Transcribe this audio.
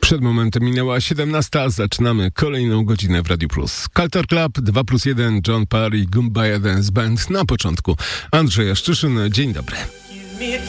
Przed momentem minęła 17. Zaczynamy kolejną godzinę w Radio Plus. Culture Club 2+1, John Parr i Kumbaya Dance Band. Na początku Andrzej Jaszczyszyn. Dzień dobry. Me